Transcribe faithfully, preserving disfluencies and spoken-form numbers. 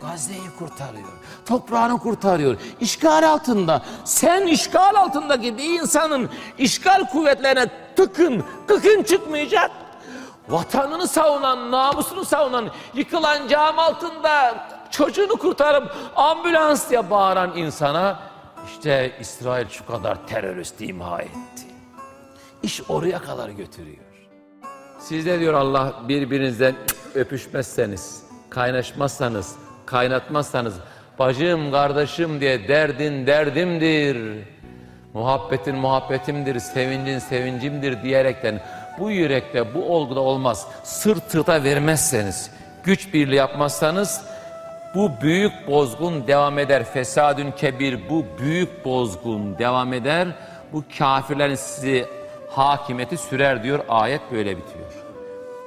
Gazze'yi kurtarıyor. Toprağını kurtarıyor. İşgal altında. Sen işgal altındaki bir insanın işgal kuvvetlerine tıkın, kıkın çıkmayacak. Vatanını savunan, namusunu savunan, yıkılan cam altında çocuğunu kurtarıp ambulans diye bağıran insana işte İsrail şu kadar terörist imha etti. İş oraya kadar götürüyor. Siz de diyor Allah birbirinizden öpüşmezseniz, kaynaşmazsanız, kaynatmazsanız bacım kardeşim diye derdin derdimdir, muhabbetin muhabbetimdir, sevincin sevincimdir diyerekten bu yürekte bu olguda olmaz. Sırt sırta vermezseniz, güç birliği yapmazsanız bu büyük bozgun devam eder. Fesadün kebir, bu büyük bozgun devam eder. Bu kafirlerin sizi hakimiyeti sürer diyor. Ayet böyle bitiyor.